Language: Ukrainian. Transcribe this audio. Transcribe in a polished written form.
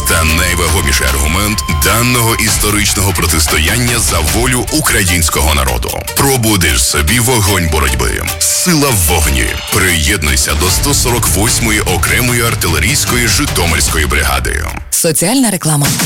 та найвагоміший аргумент даного історичного протистояння за волю українського народу. Пробудиш собі вогонь боротьби. Сила в вогні. Приєднуйся до 148-ї окремої артилерійської Житомирської бригади. Соціальна реклама.